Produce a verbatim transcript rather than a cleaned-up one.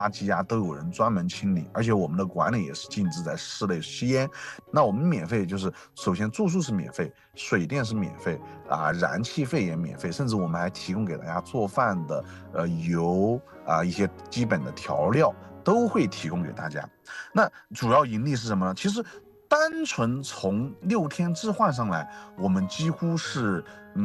圾啊都有人专门清理，而且我们的管理也是禁止在室内吸烟。那我们免费就是首先住宿是免费，水电是免费啊，燃气费也免费，甚至我们还提供给大家做饭的呃油啊一些基本的调料都会提供给大家。那主要盈利是什么呢？其实单纯从六天置换上来，我们几乎是嗯。